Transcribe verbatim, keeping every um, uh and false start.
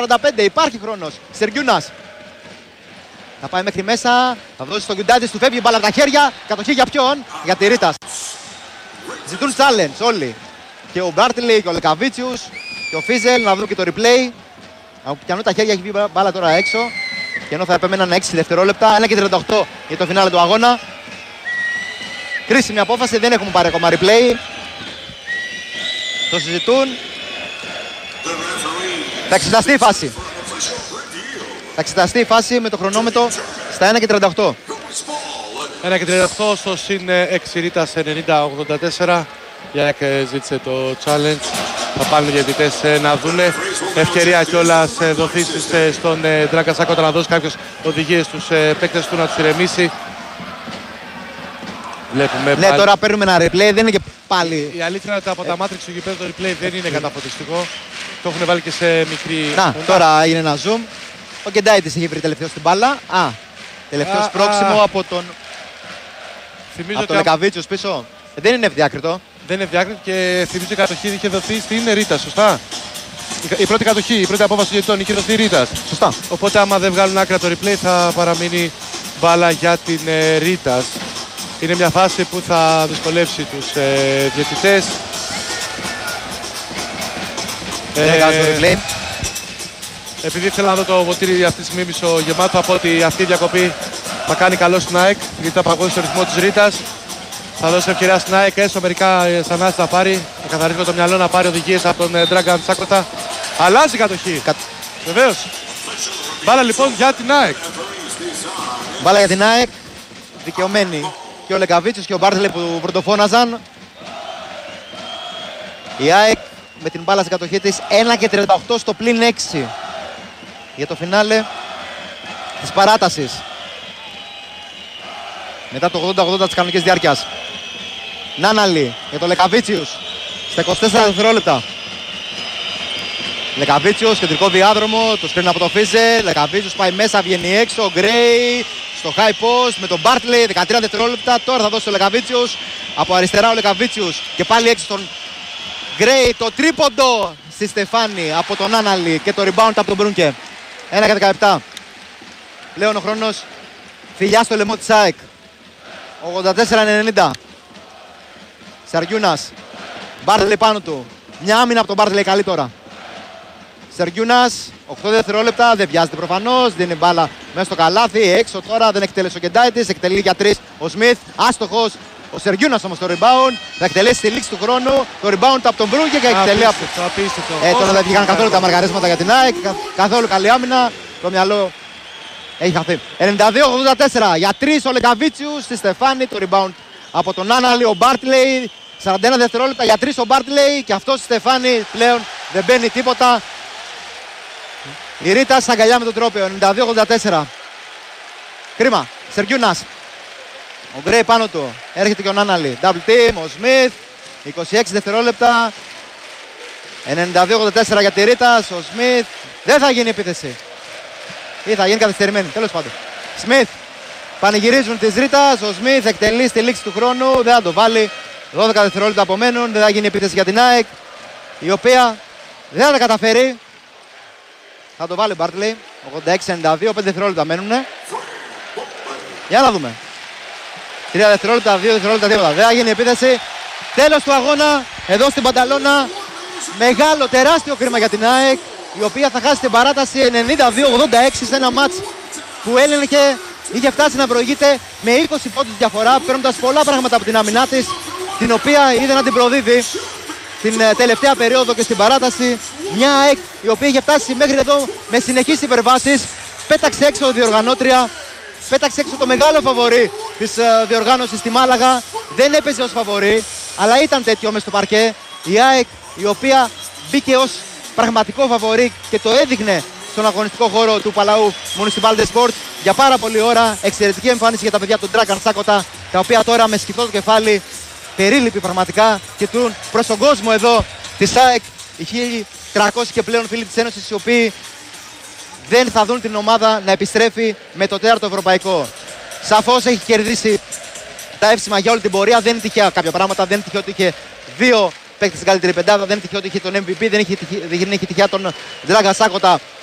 σαράντα πέντε. Υπάρχει χρόνος. Σεργιούνας. Θα πάει μέχρι μέσα. Θα δώσει στον Γκιουντάιτης, του φεύγει μπάλα από τα χέρια. Κατοχή για ποιον? Για τη Ρίτας. Ζητούν challenge όλοι. Και ο Μπάρτλι και ο Λεκαβίτσιους και ο Φίζελ να βρουν και το replay. Από πιανού τα χέρια έχει βγει μπάλα τώρα έξω. Και ενώ θα επέμεναν έξι δευτερόλεπτα. ένα και τριάντα οκτώ για το φινάλε του αγώνα. Κρίσιμη απόφαση, δεν έχουμε πάρει ακόμα replay. Το συζητούν. Θα εξεταστεί η φάση. Θα εξεταστεί η φάση με το χρονόμετρο στα ένα και τριάντα οκτώ. ένα και τριάντα οκτώ στο συν έξι Ρίτας ενενήντα ογδόντα τέσσερα. Για να ζήτησε το challenge. Θα πάνε οι διαιτητές να δούνε. Ευκαιρία κιόλας δοθεί στον Ντράγκαν Σάκοτα να δώσει κάποιες οδηγίες στους παίκτες του να τους ηρεμήσει. Βλέπουμε ναι, πάλι. Τώρα παίρνουμε ένα replay, δεν είναι και πάλι. Η αλήθεια είναι ότι από τα Matrix στο γηπέδο το replay δεν είναι καταφωτιστικό. Το έχουν βάλει και σε μικρή. Να, τώρα είναι ένα zoom. Ο Γκιουντάιτης έχει βρει τελευταίο στην μπάλα. Α, τελευταίο πρόξιμο α, από τον. Θυμίζω από τον Λεκαβίτσιος πίσω. Δεν είναι ευδιάκριτο. Δεν είναι ευδιάκριτο και θυμίζω η κατοχή είχε δοθεί στην Ρίτα, σωστά. Η πρώτη κατοχή, η πρώτη απόφαση των είχε δοθεί Ρίτας. Σωστά. Οπότε άμα δεν βγάλουν άκρα το replay θα παραμείνει μπάλα για την ε, Ρίτας. Είναι μια φάση που θα δυσκολεύσει τους ε, διαιτητές. Δεν ε, κάνει το replay. Επειδή ήθελα να δω το βοτήρι αυτή τη στιγμή μισογεμάτο, θα πω ότι αυτή η διακοπή θα κάνει καλό στην ΑΕΚ, γιατί θα παγώσει το ρυθμό της Ρίτας. Θα δώσει ευκαιρία στην ΑΕΚ, έστω μερικά σαν να πάρει, να καθαρίσει το μυαλό, να πάρει οδηγίες από τον Ντράγκαν Σάκοτα. Αλλάζει η κατοχή. Κα... Βεβαίως. Μπάλα λοιπόν για την ΑΕΚ. Μπάλα για την ΑΕΚ. Δικαιωμένη και ο Λεκαβίτσιος και ο Μπάρτλε που πρωτοφώναζαν. Η ΑΕΚ με την μπάλα στην κατοχή της ένα και τριάντα οκτώ στο πλην έξι για το φινάλε της παράτασης. Μετά το ογδόντα ογδόντα της κανονικής διάρκειας. Νάναλι για το Λεκαβίτσιους στα είκοσι τέσσερα δευτερόλεπτα. Λεκαβίτσιους, κεντρικό διάδρομο, το σκρίνει από το Φίζε. Λεκαβίτσιους πάει μέσα, βγαίνει έξω. Γκρέι στο high post με τον Μπάρτλι, δεκατρία δευτερόλεπτα. Τώρα θα δώσει το Λεκαβίτσιους. Από αριστερά ο Λεκαβίτσιους και πάλι έξω στον Γκρέι. Το τρίποντο στη Στεφάνη από τον Νάναλι και το rebound από τον Μπρούνκε. ένα και δεκαεπτά. Πλέον ο χρόνος φιλιά στο λαιμό της ΑΕΚ. ογδόντα τέσσερα ενενήντα. Σεργιούνας. Μπάρτλε πάνω του. Μια άμυνα από τον Μπάρτλε καλή τώρα. Σεργιούνας. οκτώ δευτερόλεπτα. Δεν βιάζεται προφανώς. Δίνει μπάλα μέσα στο καλάθι. Έξω τώρα. Δεν εκτέλεσε ο Γκιουντάιτης. Εκτελεί για τρεις ο Σμιθ. Άστοχος. Ο Σεργιούνας όμως το rebound. Θα εκτελέσει στη λήξη του χρόνου. Το rebound από τον Μπρούγκε και εκτελεί από. Ε, τώρα δεν βγήκαν καθόλου τα μαργαρίσματα για την ΑΕΚ. Καθόλου καλή άμυνα. Το μυαλό έχει χαθεί. ενενήντα δύο ογδόντα τέσσερα για τρεις ο Λεκαβίτσιους στη Στεφάνη. Το rebound από τον Άναλι. Ο Μπάρτλεϊ. σαράντα ένα δευτερόλεπτα για τρεις ο Μπάρτλεϊ. Και αυτό στη Στεφάνη πλέον δεν μπαίνει τίποτα. Η Ρίτα στα αγκαλιά με τον τρόπαιο. ενενήντα δύο ογδόντα τέσσερα. Κρίμα. Σεργιούνας. Ο Γκρέι πάνω του. Έρχεται και ο Νάναλι. Double team. Ο Σμιθ. είκοσι έξι δευτερόλεπτα. ενενήντα δύο ογδόντα τέσσερα για τη Ρίτα. Ο Σμιθ. Δεν θα γίνει επίθεση. Ή θα γίνει καθυστερημένη. Τέλος πάντων. Σμιθ. Πανηγυρίζουν της Ρίτας. Ο Σμιθ εκτελεί στη λήξη του χρόνου. Δεν θα το βάλει. δώδεκα δευτερόλεπτα απομένουν. Δεν θα γίνει επίθεση για την ΑΕΚ. Η οποία δεν θα τα καταφέρει. Θα το βάλει ο Μπάρτλεϊ. ογδόντα έξι ενενήντα δύο. πέντε δευτερόλεπτα μένουν. Για να δούμε. τρία δευτερόλεπτα, δύο δευτερόλεπτα, τίποτα. Δεν θα γίνει επίθεση. Τέλος του αγώνα. Εδώ στην Πανταλώνα. Μεγάλο, τεράστιο κρίμα για την ΑΕΚ. Η οποία θα χάσει την παράταση ενενήντα δύο ογδόντα έξι σε ένα μάτς που έλεγχε. Είχε φτάσει να προηγείται με είκοσι πόντους διαφορά, παίρνοντας πολλά πράγματα από την άμυνά της, την οποία είδε να την προδίδει την τελευταία περίοδο και στην παράταση. Μια ΑΕΚ η οποία είχε φτάσει μέχρι εδώ με συνεχείς υπερβάσεις. Πέταξε έξω διοργανώτρια, πέταξε έξω το μεγάλο φαβορί της διοργάνωσης στη Μάλαγα. Δεν έπαιζε ως φαβορί, αλλά ήταν τέτοιο μες στο παρκέ. Η ΑΕΚ η οποία μπήκε ως πραγματικό φαβορί και το έδειχνε στον αγωνιστικό χώρο του Παλαού Municipal de Sport για πάρα πολλή ώρα. Εξαιρετική εμφάνιση για τα παιδιά του Ντράγκαν Σάκοτα, τα οποία τώρα με σκυφτό το κεφάλι, περίληποι πραγματικά, κοιτούν προς τον κόσμο εδώ της ΑΕΚ, οι χίλια τριακόσιοι και πλέον φίλοι της Ένωσης, οι οποίοι δεν θα δουν την ομάδα να επιστρέφει με το τέταρτο ευρωπαϊκό. Σαφώς έχει κερδίσει τα εύσημα για όλη την πορεία. Δεν είναι τυχαία κάποια πράγματα, δεν είναι τυχαίο ότι είχε δύο παίκτες στην καλύτερη πεντάδα, δεν είναι τυχαίο ότι είχε τον εμ βι πι, δεν είχε, δεν είχε τυχαία τον Ντράγκαν Σάκοτα